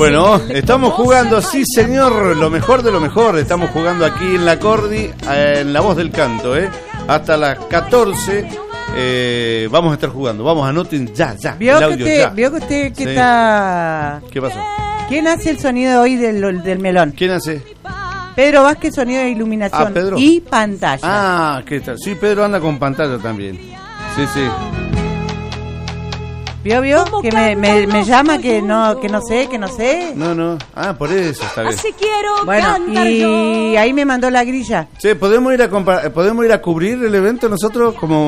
Bueno, estamos jugando, sí señor, lo mejor de lo mejor. Estamos jugando aquí en la Cordi, en La Voz del Canto, hasta las 14. Vamos a estar jugando. Vamos, anoten ya. ¿Vio el audio, que usted Sí. está... ¿Qué pasó? ¿Quién hace el sonido hoy del melón? ¿Quién hace? Pedro Vázquez, sonido de iluminación Pedro. y pantalla. Ah, ¿qué tal? Sí, Pedro anda con pantalla también. Sí. ¿Vio? Que me llama que no sé. No. Ah, por eso está bien. Así quiero Bueno, cantar y yo. ahí me mandó la grilla. Sí, ¿podemos ir a cubrir el evento nosotros como